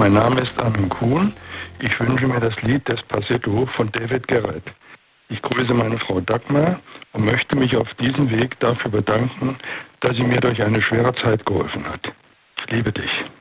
Mein Name ist Armin Kuhn. Ich wünsche mir das Lied Despacito von David Garrett. Ich grüße meine Frau Dagmar und möchte mich auf diesem Weg dafür bedanken, dass sie mir durch eine schwere Zeit geholfen hat. Ich liebe dich.